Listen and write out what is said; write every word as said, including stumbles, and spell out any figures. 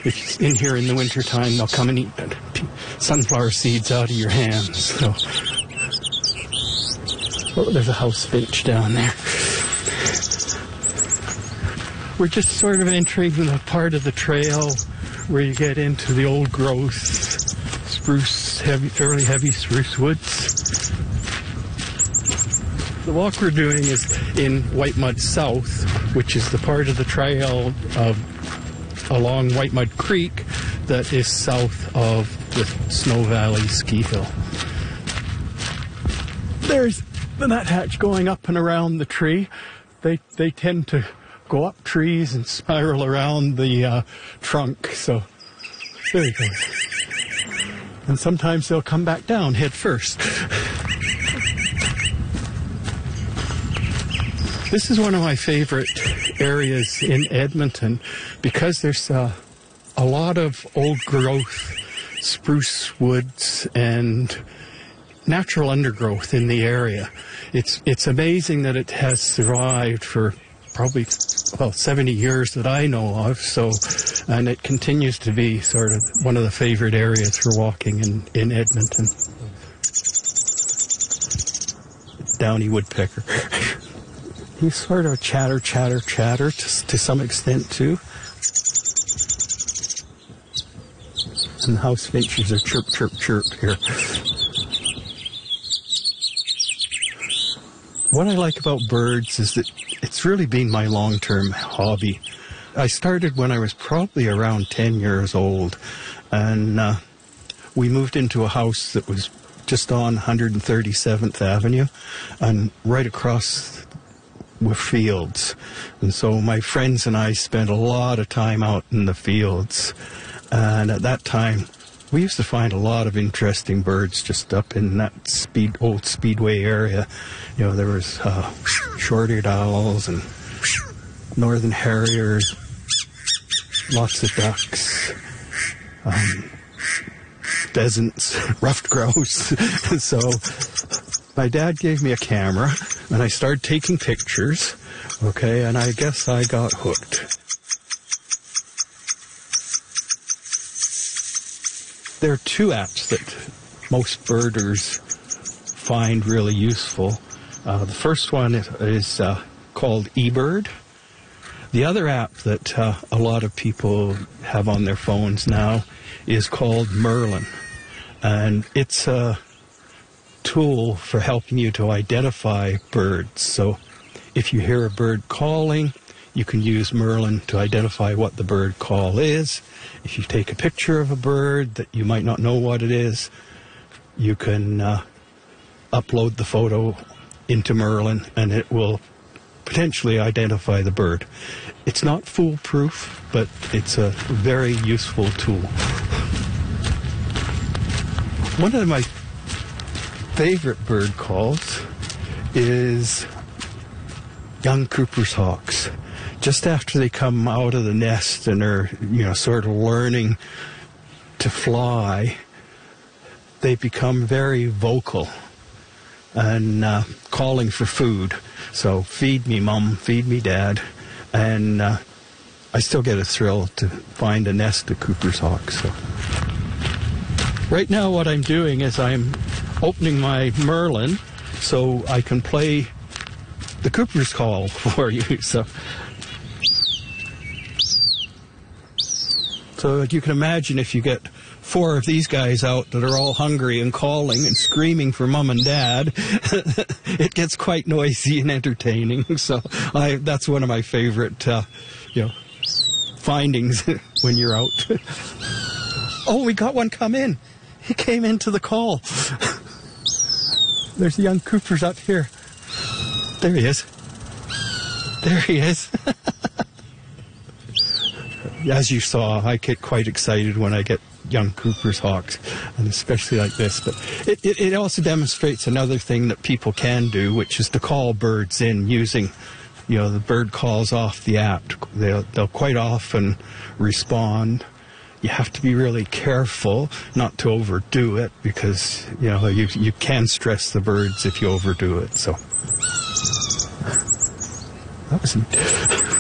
It's in here in the wintertime, they'll come and eat sunflower seeds out of your hands. So, oh, there's a house finch down there. We're just sort of entering the part of the trail where you get into the old growth spruce, heavy, fairly heavy spruce woods. The walk we're doing is in White Mud South, which is the part of the trail of along White Mud Creek that is south of the Snow Valley ski hill. There's the nuthatch going up and around the tree. They they tend to go up trees and spiral around the uh, trunk. So there he goes. And sometimes they'll come back down head first. This is one of my favorite areas in Edmonton because there's uh, a lot of old growth spruce woods and natural undergrowth in the area. It's it's amazing that it has survived for probably, well, seventy years that I know of, so, and it continues to be sort of one of the favorite areas for walking in, in Edmonton. Downy woodpecker. He's sort of a chatter, chatter, chatter to, to some extent, too. And the house finches are chirp, chirp, chirp here. What I like about birds is that it's really been my long-term hobby. I started when I was probably around ten years old, and uh, we moved into a house that was just on one hundred thirty-seventh Avenue, and right across were fields. And so my friends and I spent a lot of time out in the fields, and at that time, we used to find a lot of interesting birds just up in that speed, old Speedway area. You know, there was uh, short-eared owls and northern harriers, lots of ducks, um, pheasants, ruffed grouse. So my dad gave me a camera, and I started taking pictures, okay, and I guess I got hooked. There are two apps that most birders find really useful. Uh, the first one is, is uh, called eBird. The other app that uh, a lot of people have on their phones now is called Merlin. And it's a tool for helping you to identify birds. So if you hear a bird calling, you can use Merlin to identify what the bird call is. If you take a picture of a bird that you might not know what it is, you can uh, upload the photo into Merlin, and it will potentially identify the bird. It's not foolproof, but it's a very useful tool. One of my favorite bird calls is young Cooper's hawks. Just after they come out of the nest and are, you know, sort of learning to fly, they become very vocal and uh, calling for food. So, feed me, Mom, feed me, Dad. And uh, I still get a thrill to find a nest of Cooper's hawks. So. Right now what I'm doing is I'm opening my Merlin so I can play the Cooper's call for you. So. So you can imagine if you get four of these guys out that are all hungry and calling and screaming for Mom and Dad, it gets quite noisy and entertaining. So I, that's one of my favorite, uh, you know, findings when you're out. Oh, we got one come in. He came into the call. There's young Coopers up here. There he is. There he is. As you saw, I get quite excited when I get young Cooper's hawks, and especially like this. But it, it, it also demonstrates another thing that people can do, which is to call birds in using, you know, the bird calls off the app. They'll, they'll quite often respond. You have to be really careful not to overdo it because, you know, you, you can stress the birds if you overdo it. So that was